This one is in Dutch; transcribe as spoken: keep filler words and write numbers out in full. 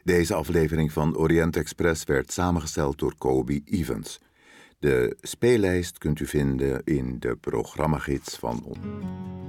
Deze aflevering van Orient Express werd samengesteld door Kobe Evans. De speellijst kunt u vinden in de programmagids van